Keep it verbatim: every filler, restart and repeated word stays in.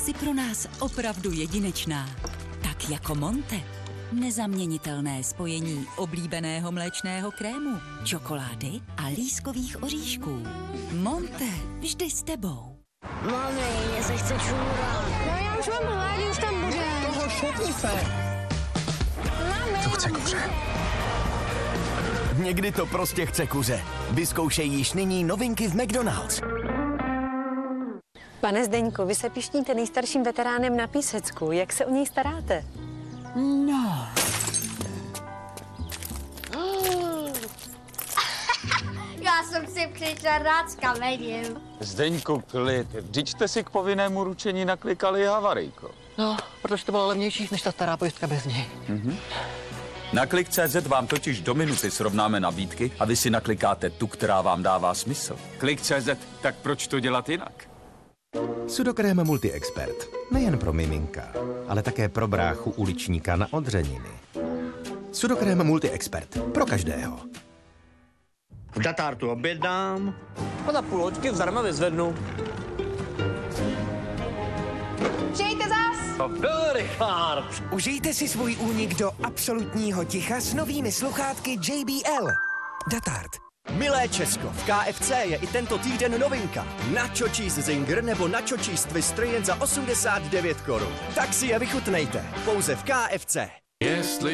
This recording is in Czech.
jsi pro nás opravdu jedinečná. Tak jako Monte. Nezaměnitelné spojení oblíbeného mléčného krému, čokolády a lískových oříšků. Monte, vždy s tebou. Mami, mě se chce čůrat. No já už mám hlad, už tam bude. Toho šutni se. Mami. Co chce kuře? Někdy to prostě chce kuře. Vyzkoušej již nyní novinky v McDonald's. Pane Zdeňku, vy se pišníte nejstarším veteránem na Písecku. Jak se o něj staráte? No. Já jsem si přišel rád s kamením. Zdeňku, klid. Vždyť jste si k povinnému ručení naklikali havarijko. No, protože to bylo levnější než ta stará pojistka bez něj. Mhm. Na Klik tečka cé zet vám totiž do minuty srovnáme nabídky a vy si naklikáte tu, která vám dává smysl. Klik tečka cé zet, tak proč to dělat jinak? Sudokrém Multi-Expert. Nejen pro miminka, ale také pro bráchu uličníka na odřeniny. Sudokrém Multi-Expert. Pro každého. V Datartu objednám a za půl hoďky zdarma vyzvednu. Přijďte zas! To byl Richard. Užijte si svůj únik do absolutního ticha s novými sluchátky J B L. Datard. Milé Česko, v K F C je i tento týden novinka. Nacho Cheese Zinger nebo Nacho Cheese Twister jen za osmdesát devět korun. Tak si je vychutnejte, pouze v K F C. Jestli